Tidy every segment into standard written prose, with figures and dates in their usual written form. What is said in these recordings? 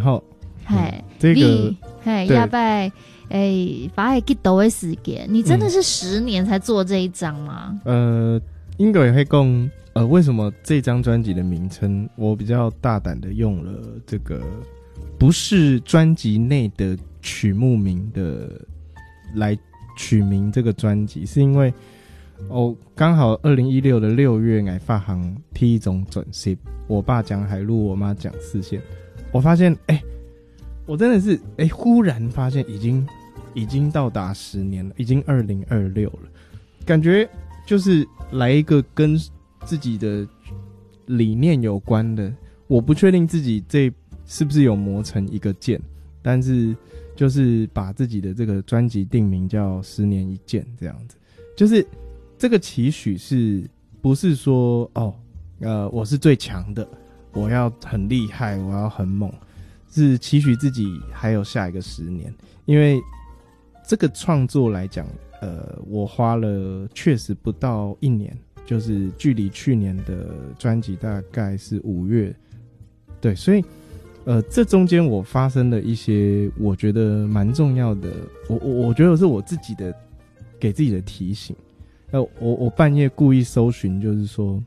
后， 这个要拜发会记到的时间，你真的是10年才做这一张吗？ 应该也会讲，为什么这张专辑的名称我比较大胆的用了这个不是专辑内的曲目名的来取名这个专辑，是因为刚好2016的6月我发行第一种转型，我爸讲海陆，我妈讲四线，我发现我真的是忽然发现已经到达10年了，已经2026了，感觉就是来一个跟自己的理念有关的，我不确定自己这是不是有磨成一个剑，但是就是把自己的这个专辑定名叫10年一剑这样子，就是这个期许是不是说我是最强的，我要很厉害，我要很猛，是期许自己还有下一个10年，因为这个创作来讲，我花了确实不到1年，就是距离去年的专辑大概是5月，对，所以这中间我发生了一些我觉得蛮重要的，我觉得是我自己的给自己的提醒。我半夜故意搜寻，就是说，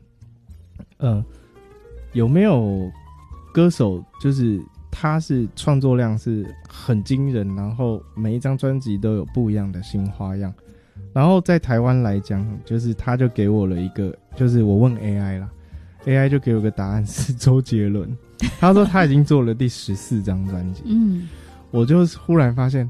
有没有歌手就是他是创作量是很惊人，然后每一张专辑都有不一样的新花样。然后在台湾来讲，就是他就给我了一个，就是我问 AI 啦 ，AI 就给我个答案是周杰伦。他说他已经做了第14张专辑，我就忽然发现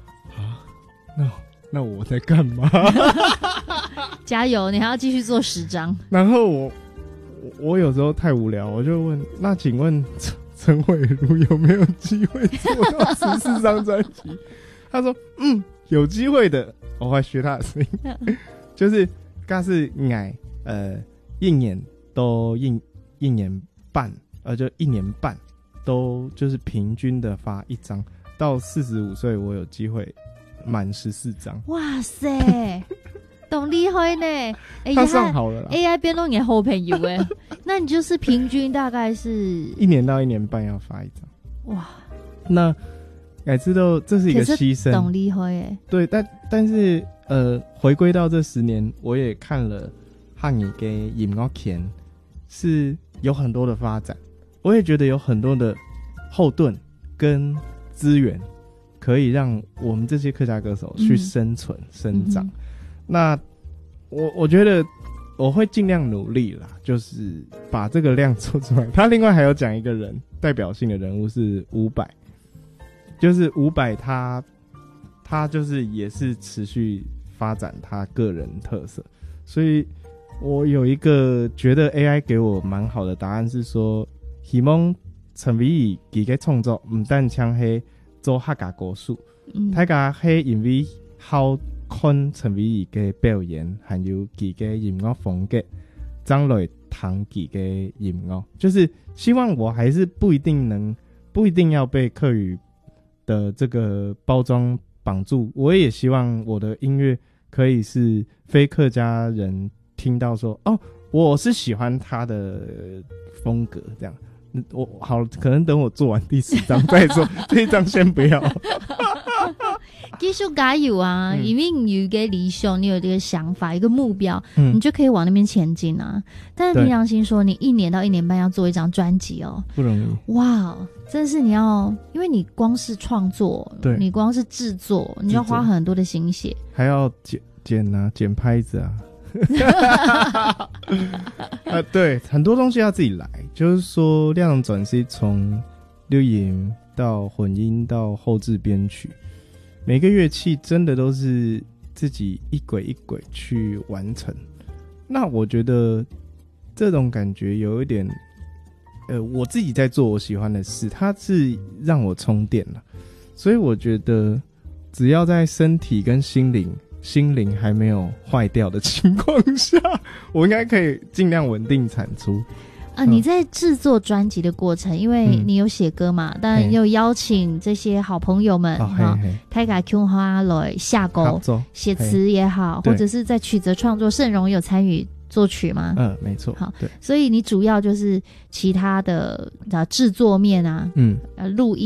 那我在干嘛？ 加油，你还要继续做10张。 然后我有时候太无聊，我就问，那请问陈慧茹有没有机会做到14张专辑？他说有机会的。我会学他的声音，就是刚是矮1年都1年半，就1年半都就是平均的发1张，到45岁我有机会满14张。 哇塞，懂厉害呢！ 他上好了啦 ，AI 变动你好朋友那你就是平均大概是 1年到1年半要发1张。哇，那才知道这是一个牺牲， 懂厉害耶。 对，但是回归到这10年，我也看了汉语给音乐圈是有很多的发展，我也觉得有很多的后盾跟资源可以让我们这些客家歌手去生存、生长。那我觉得我会尽量努力啦，就是把这个量做出来。他另外还有讲一个人代表性的人物是伍佰。就是伍佰他就是也是持续发展他个人特色，所以我有一个觉得 AI 给我蛮好的答案是说，希望陈伟仪自己创作不但像是做客家歌曲，大家是因为好看陈伟仪的表演，还有自己的音乐风格，将来弹自己的音乐，就是希望我还是不一定要被客语的这个包装绑住，我也希望我的音乐可以是非客家人听到说，我是喜欢他的风格这样。我好，可能等我做完第10张再说，这一张先不要。 继续加油啊！因为你有一个理想，你有这个想法，一个目标，你就可以往那边前进啊。但是凭良心说，你1年到1年半要做一张专辑不容易。哇，真是你要，因为你光是创作，对，你光是制作，你要花很多的心血，还要剪拍子啊。对，很多东西要自己来，就是说量转是从录音到混音到后制编曲，每个乐器真的都是自己一轨一轨去完成。那我觉得这种感觉有一点，我自己在做我喜欢的事，它是让我充电了。所以我觉得只要在身体跟心灵还没有坏掉的情况下，我应该可以尽量稳定产出。 你在制作专辑的过程，因为你有写歌嘛，当然也有邀请这些好朋友们台卡 Q 花来下钩写词也好，或者是在曲折创作，盛荣有参与作曲吗？ 没错。 好，对，所以你主要就是其他的制作面啊，录音。